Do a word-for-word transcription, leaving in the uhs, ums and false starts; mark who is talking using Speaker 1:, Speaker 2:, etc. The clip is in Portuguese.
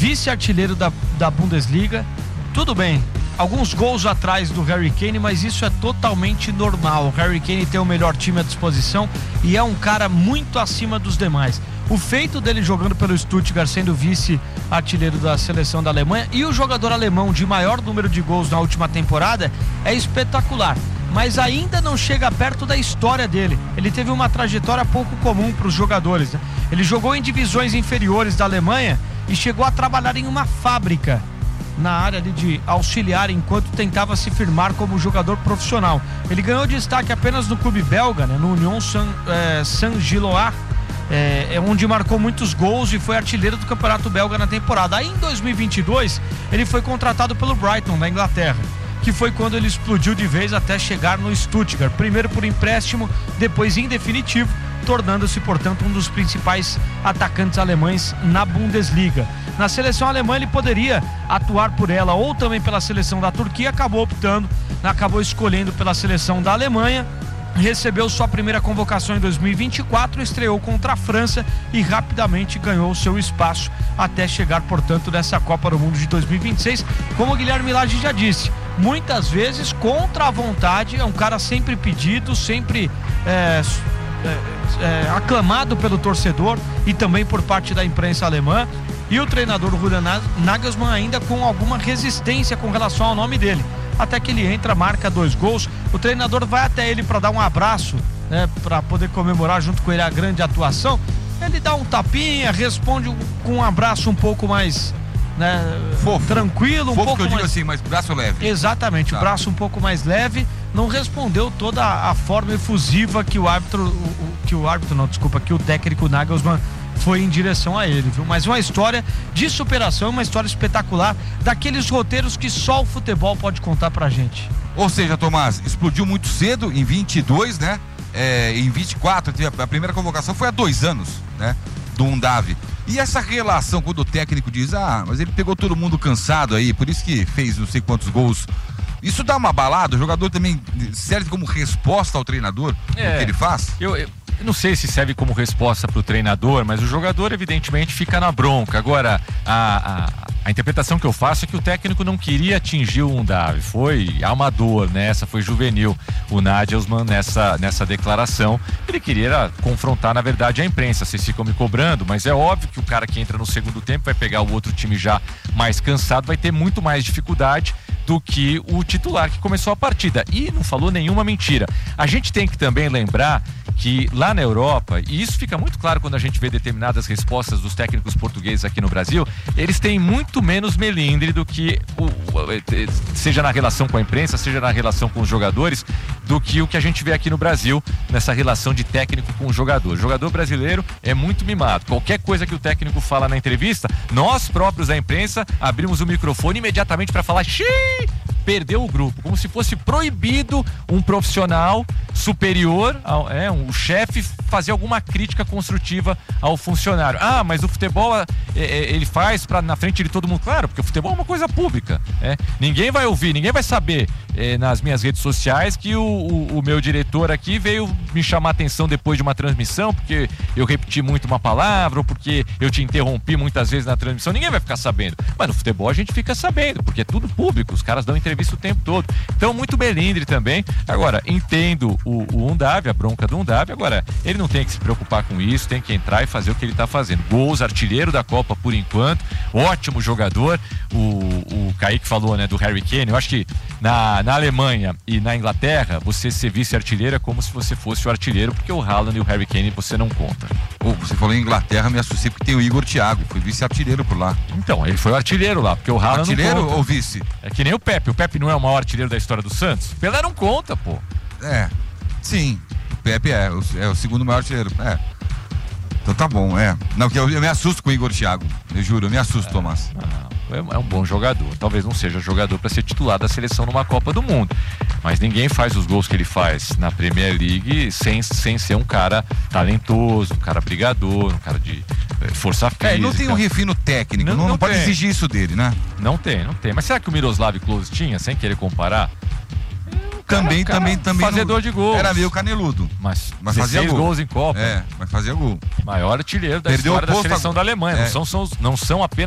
Speaker 1: vice-artilheiro da, da Bundesliga. Tudo bem, alguns gols atrás do Harry Kane, mas isso é totalmente normal. O Harry Kane tem o melhor time à disposição e é um cara muito acima dos demais. O feito dele jogando pelo Stuttgart, sendo vice-artilheiro da seleção da Alemanha, e o jogador alemão de maior número de gols na última temporada, é espetacular. Mas ainda não chega perto da história dele. Ele teve uma trajetória pouco comum para os jogadores, né? Ele jogou em divisões inferiores da Alemanha e chegou a trabalhar em uma fábrica na área ali de auxiliar enquanto tentava se firmar como jogador profissional. Ele ganhou destaque apenas no clube belga, né? No Union Saint-Gilloise, é, é onde marcou muitos gols e foi artilheiro do campeonato belga na temporada. Aí em dois mil e vinte e dois ele foi contratado pelo Brighton da Inglaterra, que foi quando ele explodiu de vez até chegar no Stuttgart, primeiro por empréstimo, depois em definitivo, tornando-se, portanto, um dos principais atacantes alemães na Bundesliga. Na seleção alemã ele poderia atuar por ela ou também pela seleção da Turquia, acabou optando, acabou escolhendo pela seleção da Alemanha. Recebeu sua primeira convocação em dois mil e vinte e quatro, estreou contra a França e rapidamente ganhou seu espaço até chegar, portanto, nessa Copa do Mundo de dois mil e vinte e seis. Como o Guilherme Lage já disse, muitas vezes contra a vontade, é um cara sempre pedido, sempre é, é, é, aclamado pelo torcedor e também por parte da imprensa alemã. E o treinador Julian Nagelsmann ainda com alguma resistência com relação ao nome dele. Até que ele entra, marca dois gols, o treinador vai até ele para dar um abraço, né, para poder comemorar junto com ele a grande atuação. Ele dá um tapinha, responde com um abraço um pouco mais, né,
Speaker 2: fofo,
Speaker 1: tranquilo, um
Speaker 2: fofo
Speaker 1: pouco
Speaker 2: que eu digo
Speaker 1: mais...
Speaker 2: assim, mas braço leve.
Speaker 1: Exatamente,
Speaker 2: tá.
Speaker 1: O braço um pouco mais leve, não respondeu toda a forma efusiva que o árbitro, o, o, que o árbitro não, desculpa, que o técnico Nagelsmann foi em direção a ele, viu? Mas uma história de superação, uma história espetacular, daqueles roteiros que só o futebol pode contar pra gente.
Speaker 2: Ou seja, Tomás, explodiu muito cedo, em vinte e dois, né? É, em vinte e quatro, a primeira convocação foi há dois anos, né? Do Undav. E essa relação quando o técnico diz, ah, mas ele pegou todo mundo cansado aí, por isso que fez não sei quantos gols. Isso dá uma balada, o jogador também serve como resposta ao treinador, é, o que ele faz?
Speaker 3: Eu... eu... Eu não sei se serve como resposta para o treinador, mas o jogador evidentemente fica na bronca. Agora, a, a, a interpretação que eu faço é que o técnico não queria atingir o Undav, foi amador nessa, foi juvenil o Nagelsmann nessa, nessa declaração. Ele queria confrontar, na verdade, a imprensa. Vocês ficam me cobrando, mas é óbvio que o cara que entra no segundo tempo vai pegar o outro time já mais cansado, vai ter muito mais dificuldade do que o titular que começou a partida. E não falou nenhuma mentira. A gente tem que também lembrar que lá na Europa, e isso fica muito claro quando a gente vê determinadas respostas dos técnicos portugueses aqui no Brasil, eles têm muito menos melindre do que, o, o, seja na relação com a imprensa, seja na relação com os jogadores, do que o que a gente vê aqui no Brasil, nessa relação de técnico com o jogador. O jogador brasileiro é muito mimado. Qualquer coisa que o técnico fala na entrevista, nós próprios da imprensa abrimos o microfone imediatamente para falar xiii, perdeu o grupo, como se fosse proibido um profissional superior, ao, é, um chefe, fazer alguma crítica construtiva ao funcionário. Ah, mas o futebol é, é, ele faz pra, na frente de todo mundo. Claro, porque o futebol é uma coisa pública. É. Ninguém vai ouvir, ninguém vai saber é, nas minhas redes sociais que o, o, o meu diretor aqui veio me chamar a atenção depois de uma transmissão, porque eu repeti muito uma palavra, ou porque eu te interrompi muitas vezes na transmissão. Ninguém vai ficar sabendo. Mas no futebol a gente fica sabendo, porque é tudo público, os caras dão entrevista o tempo todo. Então, muito melindre também. Agora, entendo o, o Undav, a bronca do Undav. Agora, ele não tem que se preocupar com isso, tem que entrar e fazer o que ele tá fazendo. Gols, artilheiro da Copa por enquanto, ótimo jogador. O, o Kaique falou, né, do Harry Kane. Eu acho que na, na Alemanha e na Inglaterra, você ser vice-artilheiro é como se você fosse o artilheiro, porque o Haaland e o Harry Kane você não conta.
Speaker 2: Oh, você falou em Inglaterra, me assustei porque tem o Igor Thiago, foi vice-artilheiro por lá.
Speaker 3: Então, ele foi o artilheiro lá, porque o Haaland
Speaker 2: artilheiro
Speaker 3: não conta.
Speaker 2: Ou vice?
Speaker 3: É que nem o Pepe. O Pepe não é o maior artilheiro da história do Santos? Pelé não conta, pô.
Speaker 2: É, sim. O Pepe é, é o segundo maior artilheiro. É. Então tá bom, é. Não, que eu, eu me assusto com o Igor Thiago. Eu juro, eu me assusto, é, Tomás.
Speaker 3: Não, é um bom jogador. Talvez não seja jogador para ser titular da seleção numa Copa do Mundo. Mas ninguém faz os gols que ele faz na Premier League sem, sem ser um cara talentoso, um cara brigador, um cara de força física.
Speaker 2: É, não tem um refino técnico, não, não, não pode exigir isso dele, né?
Speaker 3: Não tem, não tem. Mas será que o Miroslav Klose tinha, sem querer comparar?
Speaker 2: Também, cara, também, também.
Speaker 3: Fazedor
Speaker 2: não,
Speaker 3: de gols.
Speaker 2: Era meio caneludo.
Speaker 3: Mas,
Speaker 2: mas fazia gol.
Speaker 3: gols em Copa.
Speaker 2: É, mas fazia gol.
Speaker 3: Maior artilheiro da
Speaker 2: Perdeu
Speaker 3: história da seleção
Speaker 2: a...
Speaker 3: da Alemanha. É. Não, são, são, não são apenas